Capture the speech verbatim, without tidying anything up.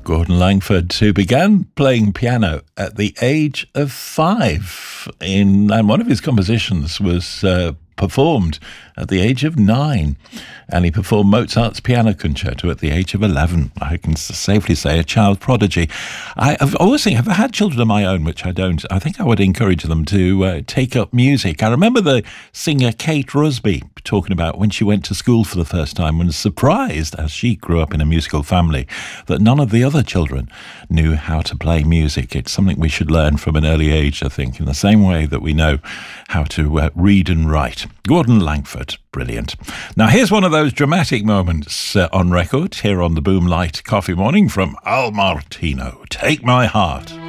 Gordon Langford, who began playing piano at the age of five, in, and one of his compositions was uh, performed at the age of nine, and he performed Mozart's Piano Concerto at the age of eleven. I can safely say a child prodigy. I, I've always think, I've had children of my own, which I don't. I think I would encourage them to uh, take up music. I remember the singer Kate Rusby talking about when she went to school for the first time and was surprised, as she grew up in a musical family, that none of the other children knew how to play music. It's something we should learn from an early age, I think, in the same way that we know how to uh, read and write. Gordon Langford, brilliant. Now here's one of those dramatic moments uh, on record here on the Boom Light Coffee Morning from Al Martino. Take My Heart.